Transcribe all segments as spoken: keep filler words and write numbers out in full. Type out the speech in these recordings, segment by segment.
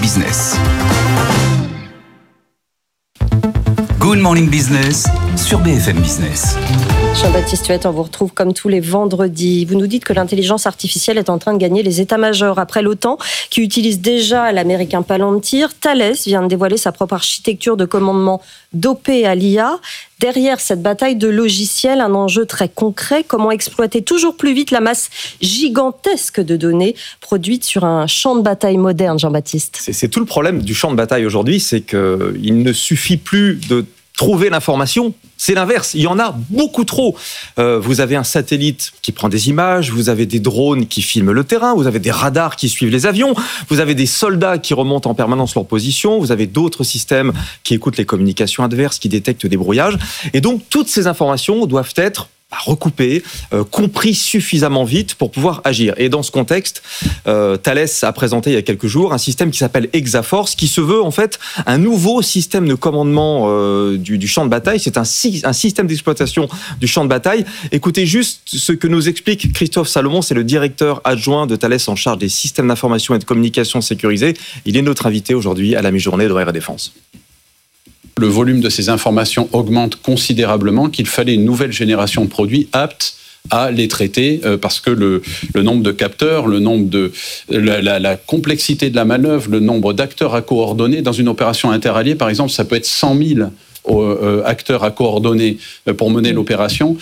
Business. Good Morning Business sur B F M Business. Jean-Baptiste Huette, on vous retrouve comme tous les vendredis. Vous nous dites que l'intelligence artificielle est en train de gagner les états-majors. Après l'OTAN, qui utilise déjà l'américain Palantir, Thales vient de dévoiler sa propre architecture de commandement dopée à l'I A. Derrière cette bataille de logiciels, un enjeu très concret, comment exploiter toujours plus vite la masse gigantesque de données produites sur un champ de bataille moderne, Jean-Baptiste. C'est, c'est tout le problème du champ de bataille aujourd'hui, c'est qu'il ne suffit plus de trouver l'information, c'est l'inverse, il y en a beaucoup trop. Euh, vous avez un satellite qui prend des images, vous avez des drones qui filment le terrain, vous avez des radars qui suivent les avions, vous avez des soldats qui remontent en permanence leur position, vous avez d'autres systèmes qui écoutent les communications adverses, qui détectent des brouillages. Et donc, toutes ces informations doivent être recoupé, euh, compris suffisamment vite pour pouvoir agir. Et dans ce contexte, euh, Thales a présenté il y a quelques jours un système qui s'appelle Hexaforce, qui se veut en fait un nouveau système de commandement euh, du, du champ de bataille. C'est un, un système d'exploitation du champ de bataille. Écoutez juste ce que nous explique Christophe Salomon, c'est le directeur adjoint de Thales en charge des systèmes d'information et de communication sécurisés. Il est notre invité aujourd'hui à la mi-journée de R et Défense. Le volume de ces informations augmente considérablement, qu'il fallait une nouvelle génération de produits aptes à les traiter, euh, parce que le, le nombre de capteurs, le nombre de la, la, la complexité de la manœuvre, le nombre d'acteurs à coordonner dans une opération interalliée, par exemple, ça peut être cent mille euh, acteurs à coordonner pour mener l'opération.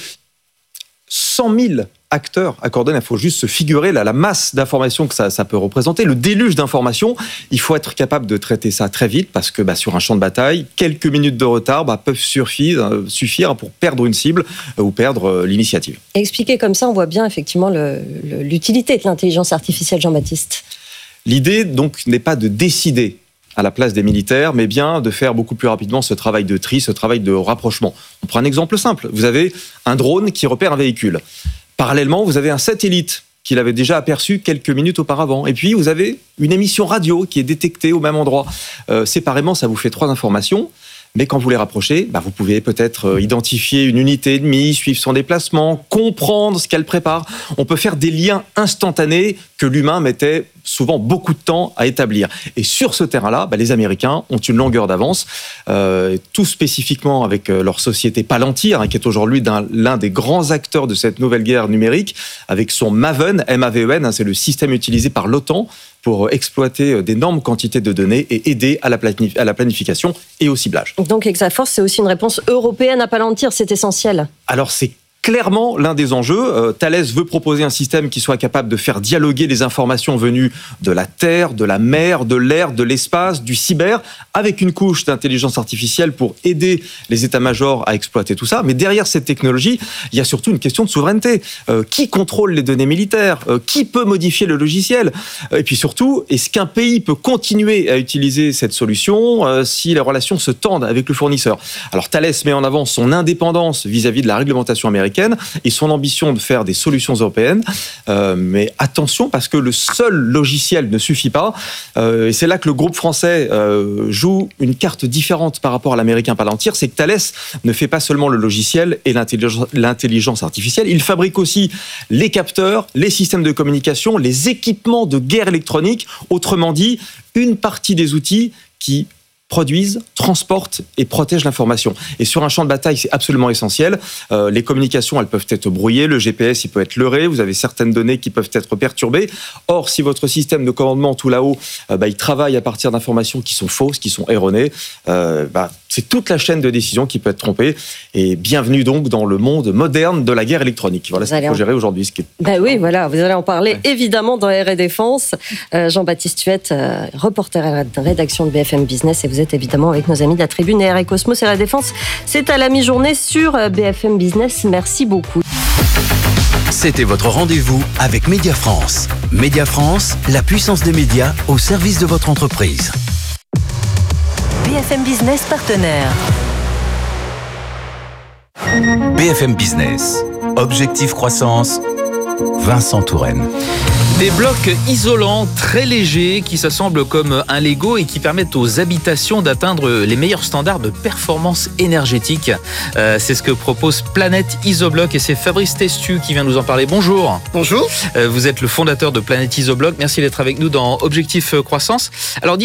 cent mille acteurs à coordonner, il faut juste se figurer la, la masse d'informations que ça, ça peut représenter, le déluge d'informations. Il faut être capable de traiter ça très vite parce que bah, sur un champ de bataille, quelques minutes de retard bah, peuvent suffire, suffire pour perdre une cible euh, ou perdre euh, l'initiative. Expliqué comme ça, on voit bien effectivement le, le, l'utilité de l'intelligence artificielle, Jean-Baptiste. L'idée donc n'est pas de décider à la place des militaires, mais bien de faire beaucoup plus rapidement ce travail de tri, ce travail de rapprochement. On prend un exemple simple. Vous avez un drone qui repère un véhicule. Parallèlement, vous avez un satellite qu'il avait déjà aperçu quelques minutes auparavant. Et puis, vous avez une émission radio qui est détectée au même endroit. Euh, séparément, ça vous fait trois informations. Mais quand vous les rapprochez, bah vous pouvez peut-être identifier une unité ennemie, suivre son déplacement, comprendre ce qu'elle prépare. On peut faire des liens instantanés que l'humain mettait souvent beaucoup de temps à établir. Et sur ce terrain-là, bah les Américains ont une longueur d'avance, euh, tout spécifiquement avec leur société Palantir, hein, qui est aujourd'hui d'un, l'un des grands acteurs de cette nouvelle guerre numérique, avec son Maven, M A V E N, hein, c'est le système utilisé par l'OTAN pour exploiter d'énormes quantités de données et aider à la, planif- à la planification et au ciblage. Donc Hexaforce, c'est aussi une réponse européenne à Palantir, c'est essentiel. Alors c'est clairement l'un des enjeux. Euh, Thales veut proposer un système qui soit capable de faire dialoguer les informations venues de la Terre, de la mer, de l'air, de l'espace, du cyber, avec une couche d'intelligence artificielle pour aider les états-majors à exploiter tout ça. Mais derrière cette technologie, il y a surtout une question de souveraineté. Euh, qui contrôle les données militaires ? euh, Qui peut modifier le logiciel ? Et puis surtout, est-ce qu'un pays peut continuer à utiliser cette solution euh, si les relations se tendent avec le fournisseur ? Alors Thales met en avant son indépendance vis-à-vis de la réglementation américaine et son ambition de faire des solutions européennes. Euh, mais attention, parce que le seul logiciel ne suffit pas. Euh, et c'est là que le groupe français euh, joue une carte différente par rapport à l'américain Palantir. C'est que Thales ne fait pas seulement le logiciel et l'intelligence, l'intelligence artificielle. Il fabrique aussi les capteurs, les systèmes de communication, les équipements de guerre électronique. Autrement dit, une partie des outils qui produisent, transportent et protègent l'information. Et sur un champ de bataille, c'est absolument essentiel. Euh, les communications, elles peuvent être brouillées, le G P S, il peut être leurré, vous avez certaines données qui peuvent être perturbées. Or, si votre système de commandement tout là-haut, euh, bah, il travaille à partir d'informations qui sont fausses, qui sont erronées, euh, bah, c'est toute la chaîne de décision qui peut être trompée. Et bienvenue donc dans le monde moderne de la guerre électronique. Voilà ce qu'il faut gérer aujourd'hui. Ce qui est... Ben oui, voilà, vous allez en parler ouais. évidemment dans R et Défense. Euh, Jean-Baptiste Huette, euh, reporter à la rédaction de B F M Business, et vous êtes évidemment avec nos amis de la Tribune et R et Cosmos. R et Défense, c'est à la mi-journée sur B F M Business. Merci beaucoup. C'était votre rendez-vous avec Média France. Média France, la puissance des médias au service de votre entreprise. B F M Business partenaire. B F M Business, Objectif Croissance, Vincent Touraine. Des blocs isolants très légers qui s'assemblent comme un Lego et qui permettent aux habitations d'atteindre les meilleurs standards de performance énergétique. Euh, c'est ce que propose Planète Isobloc et c'est Fabrice Testu qui vient nous en parler. Bonjour. Bonjour. Euh, vous êtes le fondateur de Planète Isobloc. Merci d'être avec nous dans Objectif Croissance. Alors,